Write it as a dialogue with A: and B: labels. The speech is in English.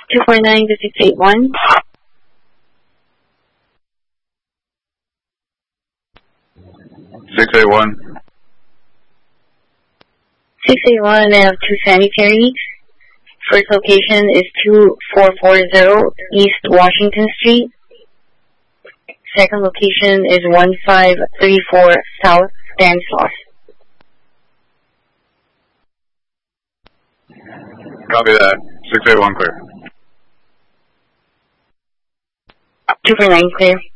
A: 249 to 681.
B: 681.
A: 681, I have two sanitary. First location is 2440 East Washington Street. Second location is 1534 South Stanislaus.
B: Copy that. 681 clear.
A: 249 clear.